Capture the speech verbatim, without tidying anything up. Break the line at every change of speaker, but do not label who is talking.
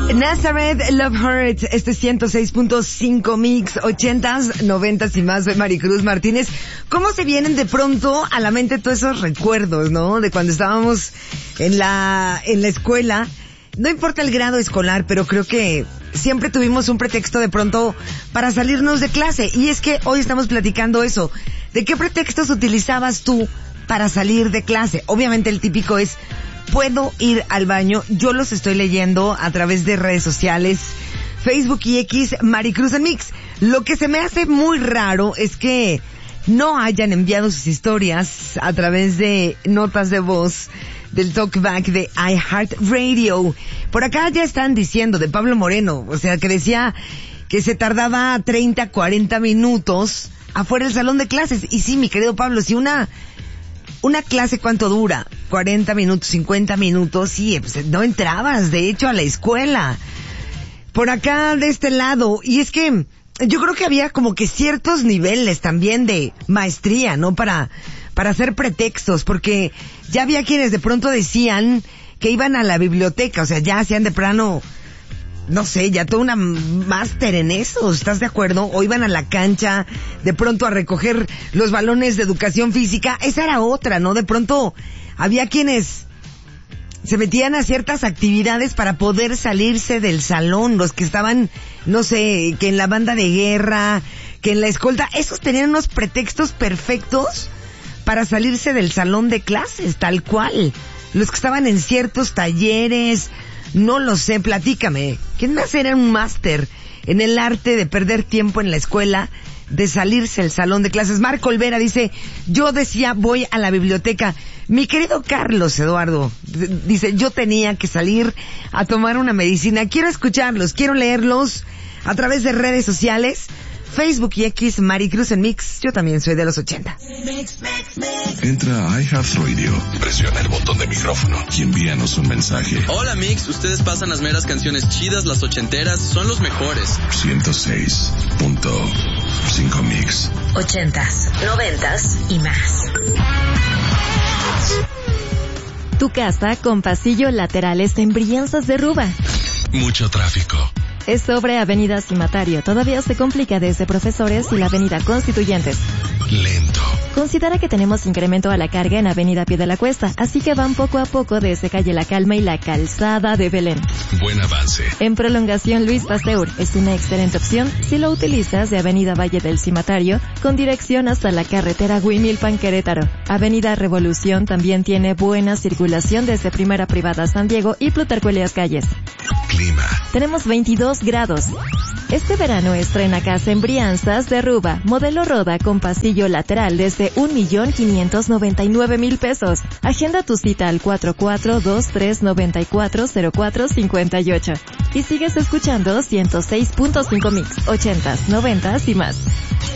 Nazareth, Love Hurts, este ciento seis punto cinco Mix, ochentas, noventas y más. Soy Maricruz Martínez. ¿Cómo se vienen de pronto a la mente todos esos recuerdos, no? De cuando estábamos en la, en la escuela. No importa el grado escolar, pero creo que siempre tuvimos un pretexto de pronto para salirnos de clase. Y es que hoy estamos platicando eso. ¿De qué pretextos utilizabas tú para salir de clase? Obviamente el típico es: puedo ir al baño. Yo los estoy leyendo a través de redes sociales, Facebook y X, Maricruz en Mix. Lo que se me hace muy raro es que no hayan enviado sus historias a través de notas de voz del Talkback de iHeartRadio. Por acá ya están diciendo de Pablo Moreno, o sea, que decía que se tardaba treinta, cuarenta minutos afuera del salón de clases. Y sí, mi querido Pablo, si una... Una clase, ¿cuánto dura? cuarenta minutos, cincuenta minutos, sí, pues no entrabas, de hecho, a la escuela. Por acá, de este lado, y es que yo creo que había como que ciertos niveles también de maestría, ¿no? Para, para hacer pretextos, porque ya había quienes de pronto decían que iban a la biblioteca, o sea, ya hacían de plano, no sé, ya toda una máster en eso, ¿estás de acuerdo? O iban a la cancha, de pronto a recoger los balones de educación física. Esa era otra, ¿no? De pronto había quienes se metían a ciertas actividades para poder salirse del salón, los que estaban, no sé, que en la banda de guerra, que en la escolta. Esos tenían unos pretextos perfectos para salirse del salón de clases, tal cual. Los que estaban en ciertos talleres, no lo sé, platícame. ¿Quién más era un máster en el arte de perder tiempo en la escuela, de salirse del salón de clases? Marco Olvera dice: yo decía, voy a la biblioteca. Mi querido Carlos Eduardo dice: yo tenía que salir a tomar una medicina. Quiero escucharlos, quiero leerlos a través de redes sociales, Facebook y X, Maricruz en Mix. Yo también soy de los ochenta.
Entra a iHeartRadio, presiona el botón de micrófono y envíanos un mensaje.
Hola Mix, ustedes pasan las meras canciones chidas, las ochenteras, son los mejores.
ciento seis punto cinco Mix.
Ochentas, noventas y más.
Tu casa con pasillo laterales en Brianzas de Ruba.
Mucho tráfico.
Es sobre Avenida Cimatario. Todavía se complica desde Profesores y la Avenida Constituyentes.
Lento.
Considera que tenemos incremento a la carga en Avenida Pie de la Cuesta, así que van poco a poco desde Calle La Calma y la Calzada de Belén.
Buen avance.
En prolongación Luis Pasteur es una excelente opción si lo utilizas de Avenida Valle del Cimatario con dirección hasta la carretera Huimilpan Querétaro. Avenida Revolución también tiene buena circulación desde Primera Privada San Diego y Plutarco Elías Calles.
Clima.
Tenemos veintidós grados. Este verano estrena casa en Brianzas de Ruba, modelo Roda con pasillo lateral desde un millón quinientos noventa y nueve mil pesos. Agenda tu cita al cuatro cuatro dos tres nueve cuatro cero cuatro cinco ocho. Y sigues escuchando ciento seis punto cinco Mix, ochentas, noventas y más.